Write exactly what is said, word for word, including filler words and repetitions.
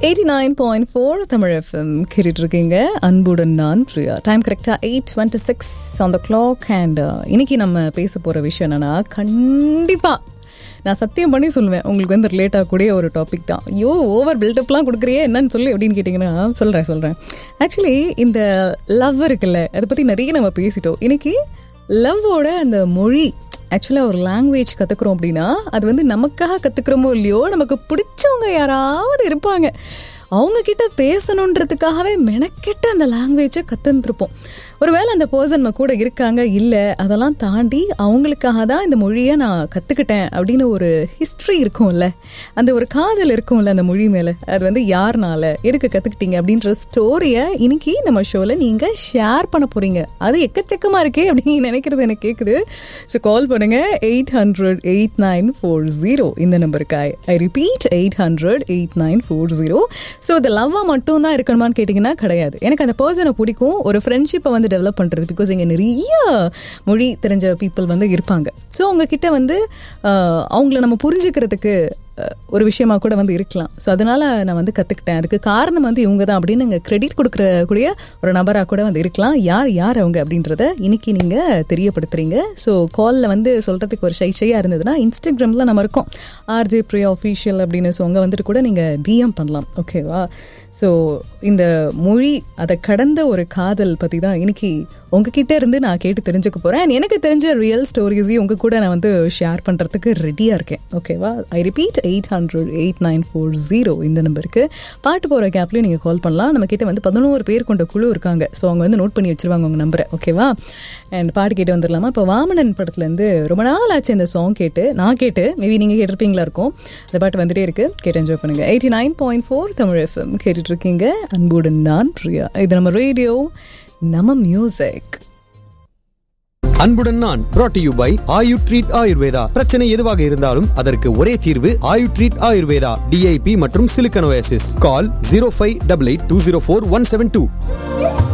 Eighty nine point four Tamil FM கேட்டுட்டு இருக்கீங்க. அன்புடன் நான் பிரியா. டைம் கரெக்டாக eight twenty six on the clock. And இன்னைக்கு நம்ம பேச போகிற விஷயம் என்னன்னா, கண்டிப்பாக நான் சத்தியம் பண்ணி சொல்லுவேன், உங்களுக்கு வந்து ரிலேட் ஆகக்கூடிய ஒரு டாபிக் தான். ஐயோ ஓவர் பில்டப்லாம் கொடுக்குறியே என்னன்னு சொல்லி அப்படின்னு கேட்டிங்கன்னா சொல்கிறேன் சொல்கிறேன் ஆக்சுவலி இந்த லவ் இருக்குல்ல, அதை பற்றி நிறைய நம்ம பேசிட்டோம். இன்னைக்கு லவ்வோட அந்த மொழி, ஆக்சுவலாக ஒரு லாங்குவேஜ் கற்றுக்குறோம் அப்படின்னா அது வந்து நமக்காக கற்றுக்குறோமோ இல்லையோ, நமக்கு பிடிச்சவங்க யாராவது இருப்பாங்க, அவங்கக்கிட்ட பேசணுன்றதுக்காகவே மெனக்கெட்டு அந்த லாங்குவேஜை கற்றுருப்போம். ஒருவேளை அந்த பர்சன் நம்ம கூட இருக்காங்க, இல்லை அதெல்லாம் தாண்டி அவங்களுக்காக தான் இந்த மொழியை நான் கற்றுக்கிட்டேன் அப்படின்னு ஒரு ஹிஸ்ட்ரி இருக்கும்ல, அந்த ஒரு காதல் இருக்கும்ல அந்த மொழி மேலே, அது வந்து யாருனால எதுக்கு கற்றுக்கிட்டீங்க அப்படின்ற ஸ்டோரியை இன்னைக்கு நம்ம ஷோவில் நீங்கள் ஷேர் பண்ண போகிறீங்க. அது எக்கச்சக்கமாக இருக்கே அப்படின்னு நினைக்கிறது எனக்கு கேட்குது. ஸோ கால் பண்ணுங்கள் eight hundred eight nine four zero இந்த நம்பருக்கு. I repeat eight hundred eight nine four zero. So இந்த லவ்வாக மட்டும் தான் இருக்கணுமான்னு கேட்டிங்கன்னா கிடையாது. எனக்கு அந்த பர்சனை பிடிக்கும், ஒரு ஃப்ரெண்ட்ஷிப்பை வந்து டெவலப் பண்ணுறது, பிகாஸ் இங்கே நிறைய மொழி தெரிஞ்ச பீப்புள் வந்து இருப்பாங்க. ஸோ அவங்கக்கிட்ட வந்து அவங்கள நம்ம புரிஞ்சுக்கிறதுக்கு ஒரு விஷயமா கூட வந்து இருக்கலாம். ஸோ அதனால் நான் வந்து கற்றுக்கிட்டேன், அதுக்கு காரணம் வந்து இவங்க தான் அப்படின்னு நீங்கள் கிரெடிட் கொடுக்குறக்கூடிய ஒரு நபராக கூட வந்து இருக்கலாம். யார் யார் அவங்க அப்படின்றத இன்னைக்கு நீங்கள் தெரியப்படுத்துறீங்க. ஸோ காலில் வந்து சொல்கிறதுக்கு ஒரு ஷை ஷையாக இருந்ததுன்னா இன்ஸ்டாகிராமில் நம்ம இருக்கோம் ஆர்ஜே பிரியா ஆஃபீஷியல் அப்படின்னு. ஸோ அங்கே வந்துட்டு கூட நீங்கள் டிஎம் பண்ணலாம், ஓகேவா? ஸோ இந்த மொழி, அதை கடந்த ஒரு காதல் பற்றி தான் இன்னைக்கு உங்ககிட்ட இருந்து நான் கேட்டு தெரிஞ்சுக்க போகிறேன். அண்ட் எனக்கு தெரிஞ்ச ரியல் ஸ்டோரிஸையும் உங்கள் கூட நான் வந்து ஷேர் பண்ணுறதுக்கு ரெடியாக இருக்கேன், ஓகேவா? I repeat eight hundred eight nine four zero இந்த நம்பருக்கு. பாட்டு போகிற கேப்லேயும் நீங்கள் கால் பண்ணலாம். நம்ம கிட்ட வந்து பதினோரு பேர் கொண்ட குழு இருக்காங்க. ஸோ அவங்க வந்து நோட் பண்ணி வச்சுருவாங்க உங்கள் நம்பரை, ஓகேவா? அண்ட் பாட்டு கேட்டு வந்துடலாமா? இப்போ வாமனன் படத்துலேருந்து ரொம்ப நாள் ஆச்சு இந்த சாங் கேட்டு, நான் கேட்டு மேபி நீங்கள் கேட்டிருப்பீங்களா இருக்கும். அந்த பாட்டு வந்துட்டே இருக்கு, கேட்டு என்ஜாய் பண்ணுங்கள். Eighty nine point four Tamil FM கேட்டுட்டு இருக்கீங்க. அன்புடன் நான் பிரியா. இது நம்ம ரேடியோ, நம்ம மியூசிக். அன்புடன் நான் brought to you by Ayu treat Ayurveda. பிரச்சனை எதுவாக இருந்தாலும் அதற்கு ஒரே தீர்வு ஆயு ட்ரீட் ஆயுர்வேதா. டிஐபி மற்றும் சிலிக்கன் ஓஎஸ்எஸ். கால் zero five eight eight two zero four one seven two.